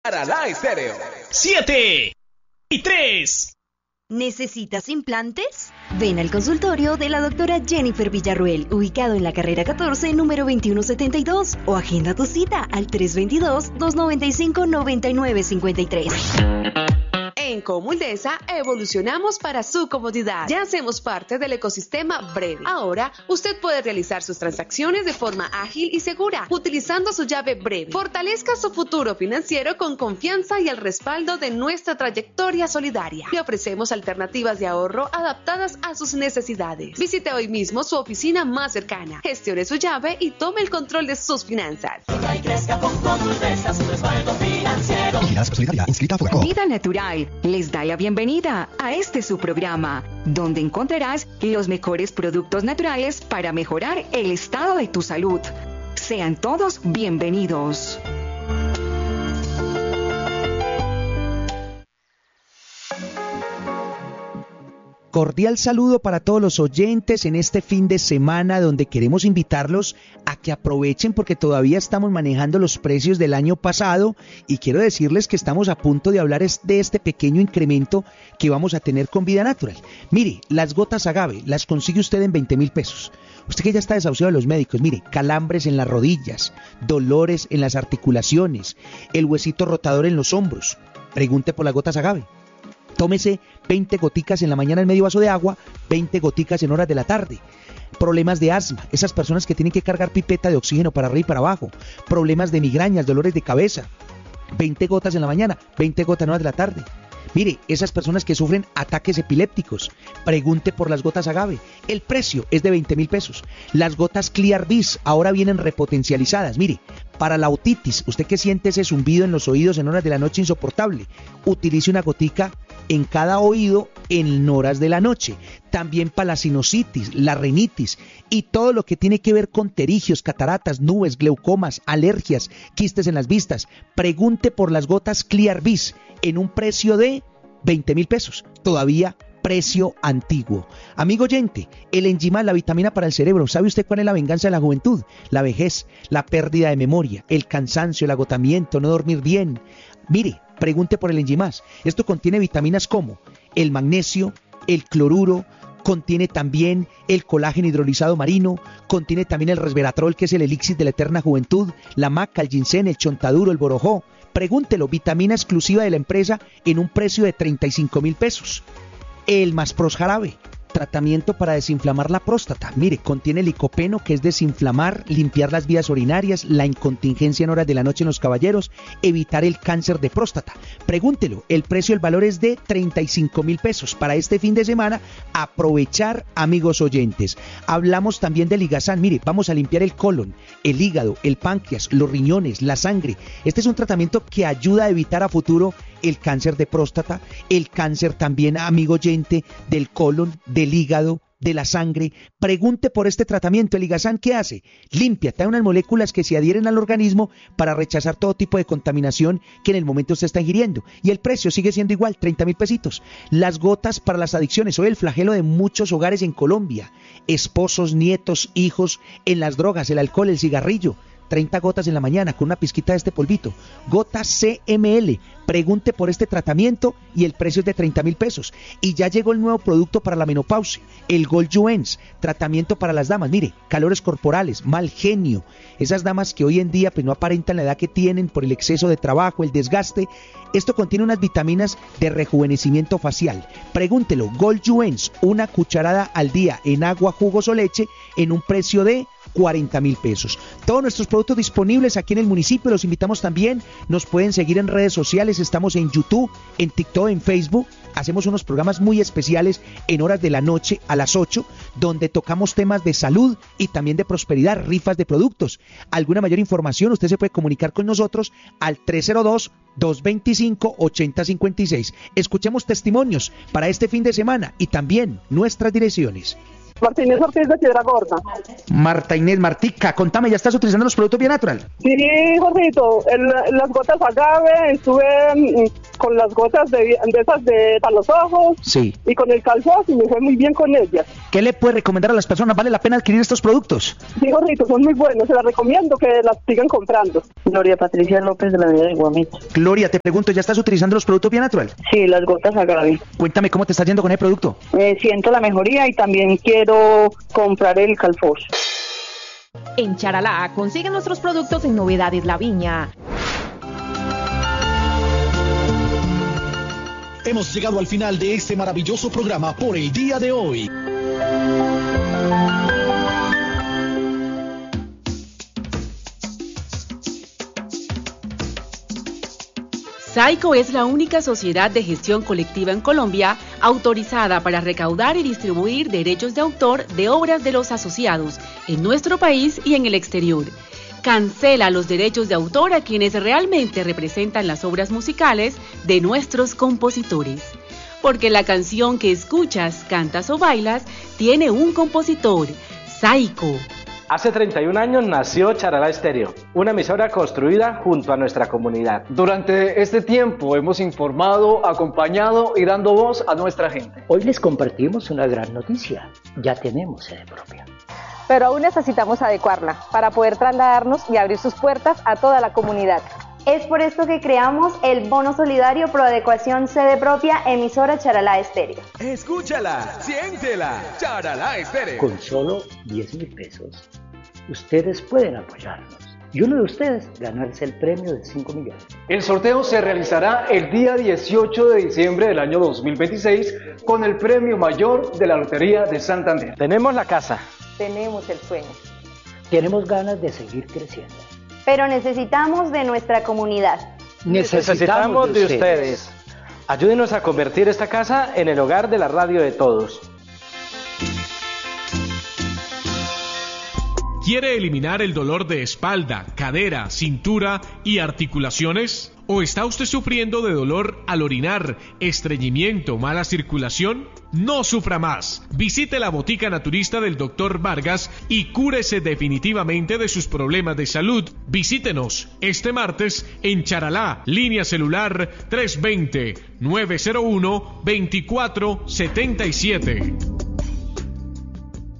Aralá Estéreo. 7 y 3. ¿Necesitas implantes? Ven al consultorio de la doctora Jennifer Villarruel, ubicado en la carrera 14, número 2172, o agenda tu cita al 322-295-9953. En Comuldesa evolucionamos para su comodidad. Ya hacemos parte del ecosistema Breve. Ahora, usted puede realizar sus transacciones de forma ágil y segura, utilizando su llave Breve. Fortalezca su futuro financiero con confianza y el respaldo de nuestra trayectoria solidaria. Le ofrecemos alternativas de ahorro adaptadas a sus necesidades. Visite hoy mismo su oficina más cercana. Gestione su llave y tome el control de sus finanzas. Vida Natural les da la bienvenida a este su programa, donde encontrarás los mejores productos naturales para mejorar el estado de tu salud. Sean todos bienvenidos. Cordial saludo para todos los oyentes en este fin de semana, donde queremos invitarlos a que aprovechen porque todavía estamos manejando los precios del año pasado y quiero decirles que estamos a punto de hablar de este pequeño incremento que vamos a tener con Vida Natural. Mire, las gotas agave las consigue usted en 20,000 pesos. Usted que ya está desahuciado de los médicos, mire, calambres en las rodillas, dolores en las articulaciones, el huesito rotador en los hombros. Pregunte por las gotas agave. Tómese 20 goticas en la mañana en medio vaso de agua, 20 goticas en horas de la tarde. Problemas de asma, esas personas que tienen que cargar pipeta de oxígeno para arriba y para abajo. Problemas de migrañas, dolores de cabeza. 20 gotas en la mañana, 20 gotas en horas de la tarde. Mire, esas personas que sufren ataques epilépticos, pregunte por las gotas agave. El precio es de 20,000 pesos. Las gotas Clear Bis ahora vienen repotencializadas. Mire, para la otitis, usted que siente ese zumbido en los oídos en horas de la noche insoportable, utilice una gotica en cada oído en horas de la noche. También para la sinusitis, la rinitis y todo lo que tiene que ver con pterigios, cataratas, nubes, glaucomas, alergias, quistes en las vistas. Pregunte por las gotas Clear Bis en un precio de 20,000 pesos. Todavía precio antiguo. Amigo oyente, el Enzimal, la vitamina para el cerebro. ¿Sabe usted cuál es la venganza de la juventud? La vejez, la pérdida de memoria, el cansancio, el agotamiento, no dormir bien. Mire, pregunte por el Enzimal. Esto contiene vitaminas como el magnesio, el cloruro, contiene también el colágeno hidrolizado marino, contiene también el resveratrol, que es el elixir de la eterna juventud, la maca, el ginseng, el chontaduro, el borojó. Pregúntelo, vitamina exclusiva de la empresa en un precio de 35,000 pesos. El Maspros jarabe, tratamiento para desinflamar la próstata. Mire, contiene licopeno, que es desinflamar, limpiar las vías urinarias, la incontingencia en horas de la noche en los caballeros, evitar el cáncer de próstata. Pregúntelo, el precio, el valor es de 35,000 pesos. Para este fin de semana, aprovechar, amigos oyentes. Hablamos también del Ligazán. Mire, vamos a limpiar el colon, el hígado, el páncreas, los riñones, la sangre. Este es un tratamiento que ayuda a evitar a futuro el cáncer de próstata, el cáncer también, amigo oyente, del colon, del hígado, de la sangre. Pregunte por este tratamiento. El Ligazán, ¿qué hace? Limpia, trae unas moléculas que se adhieren al organismo para rechazar todo tipo de contaminación que en el momento usted está ingiriendo. Y el precio sigue siendo igual, 30,000 pesitos. Las gotas para las adicciones, hoy el flagelo de muchos hogares en Colombia. Esposos, nietos, hijos en las drogas, el alcohol, el cigarrillo. 30 gotas en la mañana con una pizquita de este polvito. Gotas CML. Pregunte por este tratamiento y el precio es de 30,000 pesos. Y ya llegó el nuevo producto para la menopausia, el Gold Juens, tratamiento para las damas. Mire, calores corporales, mal genio. Esas damas que hoy en día pues no aparentan la edad que tienen por el exceso de trabajo, el desgaste. Esto contiene unas vitaminas de rejuvenecimiento facial. Pregúntelo, Gold Juens, una cucharada al día en agua, jugos o leche en un precio de 40,000 pesos. Todos nuestros productos disponibles aquí en el municipio. Los invitamos también. Nos pueden seguir en redes sociales. Estamos en YouTube, en TikTok, en Facebook. Hacemos unos programas muy especiales en horas de la noche a las 8, donde tocamos temas de salud y también de prosperidad, rifas de productos. Alguna mayor información, usted se puede comunicar con nosotros al 302-225-8056. Escuchemos testimonios para este fin de semana y también nuestras direcciones. Marta Inés Ortiz de Piedra Gorda. Marta Inés, Martica, contame, ¿ya estás utilizando los productos Vía Natural? Sí, Jorgito, las gotas agave, estuve con las gotas de esas para los ojos. Sí. Y con el calzón, y me fue muy bien con ellas. ¿Qué le puede recomendar a las personas? ¿Vale la pena adquirir estos productos? Sí, Jorgito, son muy buenos, se las recomiendo que las sigan comprando. Gloria Patricia López de la Villa de Guamita. Gloria, te pregunto, ¿ya estás utilizando los productos Vía Natural? Sí, las gotas agave. Cuéntame cómo te está yendo con el producto. Siento la mejoría y también quiero comprar el Calfos. En Charalá consiguen nuestros productos en Novedades La Viña. Hemos llegado al final de este maravilloso programa por el día de hoy. SAICO es la única sociedad de gestión colectiva en Colombia autorizada para recaudar y distribuir derechos de autor de obras de los asociados en nuestro país y en el exterior. Cancela los derechos de autor a quienes realmente representan las obras musicales de nuestros compositores. Porque la canción que escuchas, cantas o bailas tiene un compositor, SAICO. Hace 31 años nació Charalá Estéreo, una emisora construida junto a nuestra comunidad. Durante este tiempo hemos informado, acompañado y dando voz a nuestra gente. Hoy les compartimos una gran noticia, ya tenemos sede propia. Pero aún necesitamos adecuarla para poder trasladarnos y abrir sus puertas a toda la comunidad. Es por esto que creamos el Bono Solidario Pro Adecuación Sede Propia Emisora Charalá Estéreo. Escúchala, siéntela, Charalá Estéreo. Con solo 10,000 pesos, ustedes pueden apoyarnos. Y uno de ustedes ganarse el premio de 5 millones. El sorteo se realizará el día 18 de diciembre del año 2026 con el premio mayor de la Lotería de Santander. Tenemos la casa. Tenemos el sueño. Tenemos ganas de seguir creciendo. Pero necesitamos de nuestra comunidad. Necesitamos de ustedes. Ayúdenos a convertir esta casa en el hogar de la radio de todos. ¿Quiere eliminar el dolor de espalda, cadera, cintura y articulaciones? ¿O está usted sufriendo de dolor al orinar, estreñimiento, mala circulación? No sufra más. Visite la botica naturista del Dr. Vargas y cúrese definitivamente de sus problemas de salud. Visítenos este martes en Charalá, línea celular 320-901-2477.